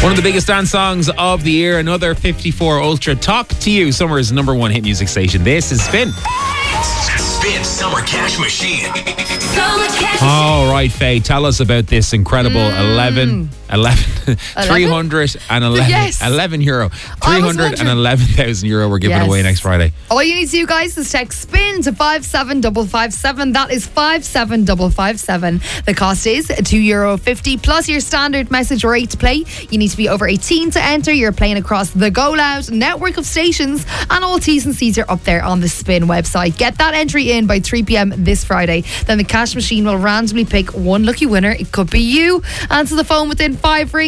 One of the biggest dance songs of the year, another 54 Ultra. Talk to You, summer's number one hit music station. This is Spin. Spin Summer Cash Machine. All right, Faye, tell us about this incredible 311 Yes. 11 euro. 311,000 euro we're giving away next Friday. All you need to do, guys, is text SPIN to 57557. That is 57557. The cost is €2.50 plus your standard message rate to play. You need to be over 18 to enter. You're playing across the Go Loud network of stations, and all T's and C's are up there on the Spin website. Get that entry in by 3 p.m. this Friday. Then the cash machine will randomly pick one lucky winner. It could be you. Answer the phone within 5 rings.